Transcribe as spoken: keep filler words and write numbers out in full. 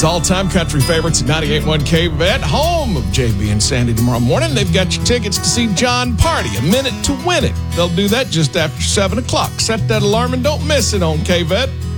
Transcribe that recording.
all-time country favorites at ninety-eight point one K V E T, home of J B and Sandy tomorrow morning. They've got your tickets to see John Party, A Minute to Win It. They'll do that just after seven o'clock. Set that alarm and don't miss it on K V E T.